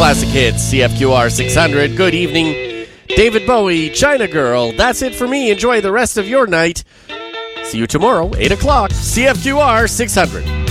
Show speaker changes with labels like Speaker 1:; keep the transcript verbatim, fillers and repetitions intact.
Speaker 1: classic hits, C F Q R six hundred. Good evening, David Bowie, China Girl. That's it for me. Enjoy the rest of your night. See you tomorrow, eight o'clock, C F Q R six hundred.